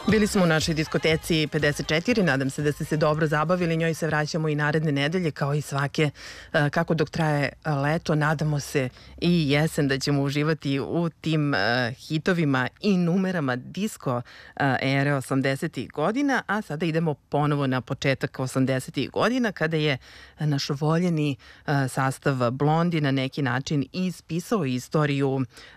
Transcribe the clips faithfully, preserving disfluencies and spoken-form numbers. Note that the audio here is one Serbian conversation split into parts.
Bili smo u našoj diskoteci pedeset četiri, nadam se da ste se dobro zabavili, njoj se vraćamo i naredne nedelje kao i svake, kako dok traje leto, nadamo se i jesen da ćemo uživati u tim hitovima i numerama disko ere osamdesetih godina, a sada idemo ponovo na početak osamdesetih godina kada je naš voljeni sastav Blondi na neki način ispisao istoriju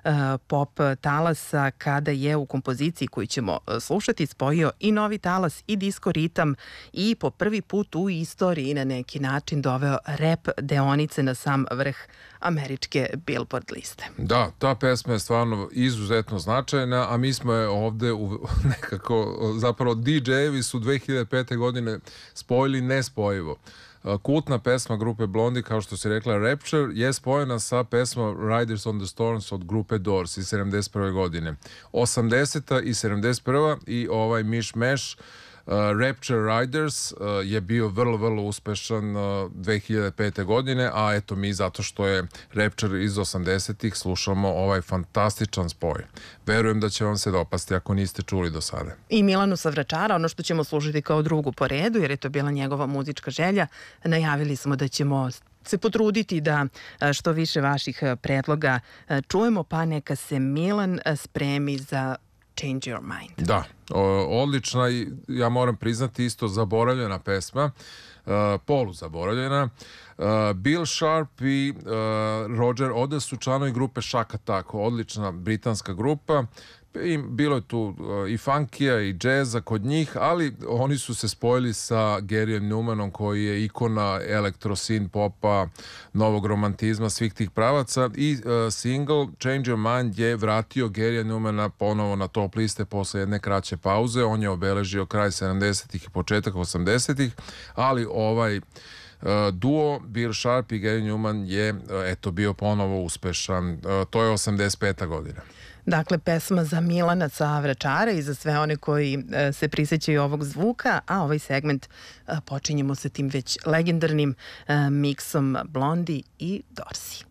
pop talasa kada je u kompoziciji koju ćemo slušati spojio i novi talas i disko ritam i po prvi put u istoriji na neki način doveo rap deonice na sam vrh američke Billboard liste. Da, ta pesma je stvarno izuzetno značajna, a mi smo je ovde u nekako, zapravo di džejevi su dve hiljade pete. godine spojili nespojivo. Kultna pesma grupe Blondi, kao što si rekla, Rapture, je spojena sa pesmom Riders on the Storms od grupe Doors iz sedamdeset prve. godine. osamdeseta i sedamdeset prva i ovaj miš-meš Uh, Rapture Riders uh, je bio vrlo, vrlo uspešan uh, dve hiljade pete. godine, a eto mi zato što je Rapture iz osamdesetih slušamo ovaj fantastičan spoj. Verujem da će vam se dopasti ako niste čuli do sada. I Milanu sa Vračara, ono što ćemo slušati kao drugu po redu, jer je to bila njegova muzička želja, najavili smo da ćemo se potruditi da što više vaših predloga čujemo, pa neka se Milan spremi za Change Your Mind. Da, o, odlična i ja moram priznati isto zaboravljena pesma, uh, polu zaboravljena. Uh, Bill Sharp i uh, Roger Oda su članovi grupe Shack Attack, odlična britanska grupa. I bilo je tu uh, i funkija i džeza kod njih, ali oni su se spojili sa Garyjem Numanom koji je ikona elektro sin popa, novog romantizma, svih tih pravaca i uh, single Change Your Mind je vratio Garyja Numana ponovo na top liste posle jedne kraće pauze. On je obeležio kraj sedamdesetih i početak osamdesetih, ali ovaj Uh, duo Bill Sharp i Gary Numan je uh, eto bio ponovo uspešan. Uh, to je osamdeset peta. godina. Dakle, pesma za Milana sa Vračara i za sve one koji uh, se prisjećaju ovog zvuka, a ovaj segment uh, počinjemo sa tim već legendarnim uh, miksom Blondi i Dorsi.